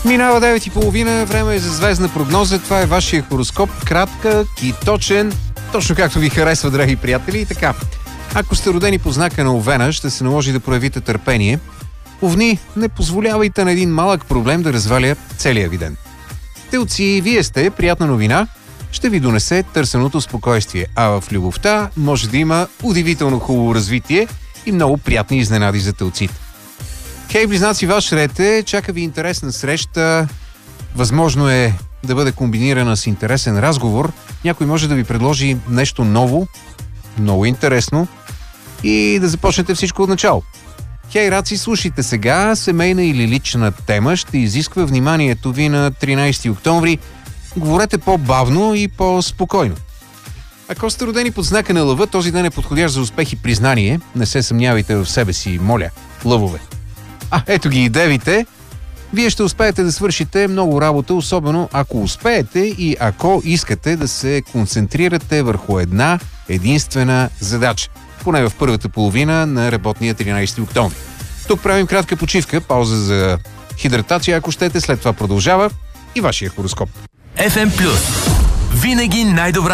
Минава 9:30, време е за звездна прогноза. Това е вашия хороскоп. Кратък и точен, точно както ви харесва, драги приятели. И така, ако сте родени по знака на Овена, ще се наложи да проявите търпение. Овни, не позволявайте на един малък проблем да разваля целия ви ден. Телци, вие сте, приятна новина, ще ви донесе търсеното спокойствие, а в любовта може да има удивително хубаво развитие и много приятни изненади за телците. Хей, близнаци, ваш ред е, чака ви интересна среща, възможно е да бъде комбинирана с интересен разговор, някой може да ви предложи нещо ново, много интересно и да започнете всичко от начало. Хей, раци, слушайте сега, семейна или лична тема ще изисква вниманието ви на 13 октомври. Говорете по-бавно и по-спокойно. Ако сте родени под знака на Лъва, този ден е подходящ за успех и признание. Не се съмнявайте в себе си, моля, лъвове. Ето ги и девите. Вие ще успеете да свършите много работа, особено ако успеете и ако искате да се концентрирате върху една единствена задача. Поне в първата половина на работния 13 октомври. Тук правим кратка почивка, пауза за хидратация, ако щете, след това продължава и вашия хороскоп. FM+. Винаги най-добра